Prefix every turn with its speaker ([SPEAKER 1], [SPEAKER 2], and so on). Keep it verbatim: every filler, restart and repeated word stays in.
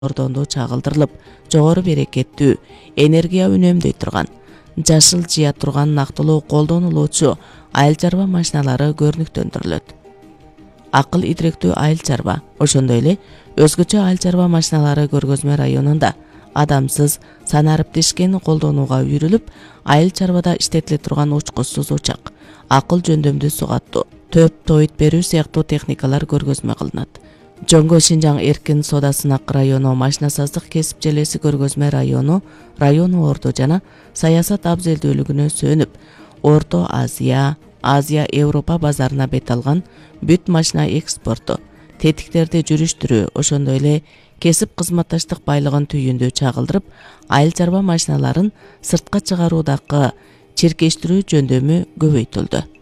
[SPEAKER 1] ордондо чагылдырылып, жогору берекеттүү, энергия үнөмдөй турган, жашыл жыя турган нактылуу колдонулуучу айыл чарба машиналары көрүнүктөндүрүлөт. Акыл идиректүү айыл чарба, ошондой эле өзгөчө айыл чарба машиналары Көргөзмө районунда адамсыз санариптешкени колдонууга үйрүлүп, айыл чарбада иштетиле турган учкучсуз учак, акыл жөндөмдүү сугаттуу, төп тоит берүү сыяктуу техникалар көргөзмө кылынат. Жоңго Шинжаң эркин соода сынак району, машинасаздык кесип желеси Көргөзмө району, район орду жана саясат абзелдүүлүгүнө сүйөнүп, Орто Азия, Азия Европа базарына бет алган бүт машина экспорту, тетиктерди жүрүштүрүү, ошондой эле кесип кызматташтык байлыгын түйүндү чагылдырып, айыл чарба машиналарын сыртка чыгаруудагы чиркештирүү жөндөмү көбөйтүлдү.